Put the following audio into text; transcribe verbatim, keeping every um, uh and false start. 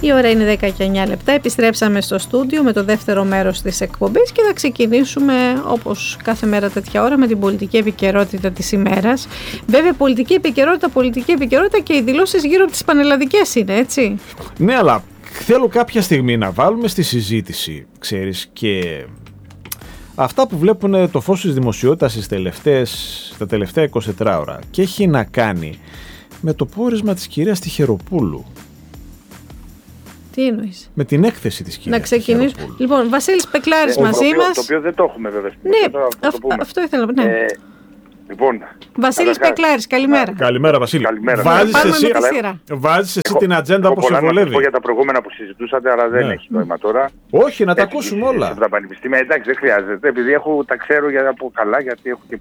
Η ώρα είναι δέκα και εννιά λεπτά. Επιστρέψαμε στο στούντιο με το δεύτερο μέρος της εκπομπής και θα ξεκινήσουμε όπως κάθε μέρα τέτοια ώρα με την πολιτική επικαιρότητα της ημέρας. Βέβαια, πολιτική επικαιρότητα, πολιτική επικαιρότητα και οι δηλώσεις γύρω από τις πανελλαδικές είναι, έτσι. Ναι, αλλά θέλω κάποια στιγμή να βάλουμε στη συζήτηση, ξέρεις, και αυτά που βλέπουν το φως της δημοσιότητας στις τελευταίες, τα τελευταία είκοσι τέσσερις ώρα και έχει να κάνει με το πόρισμα της κυρίας Τυχεροπούλου. Τι εννοείς? Με την έκθεση της κυρίας. Να ξεκινήσουμε. Λοιπόν, Βασίλης Πεκλάρης ε, μαζί το μας. Το οποίο δεν το έχουμε βέβαια. Ναι, το, το, αυ, το αυτό ήθελα να πω. Ναι. Ε, λοιπόν, Βασίλης Πεκλάρης, καλημέρα. Καλημέρα, Βασίλη. Καλημέρα. Βάζεις εσύ, σειρά. βάζεις εσύ έχω, την ατζέντα που σου βολεύει. βολεύει. Έχω για τα προηγούμενα που συζητούσατε, αλλά δεν Ναι. έχει νόημα τώρα. Όχι, να τα Έτσι, ακούσουμε όλα. Από τα πανεπιστήμια, εντάξει, δεν χρειάζεται. Επειδή έχω, τα ξέρω για, από καλά, γιατί έχω και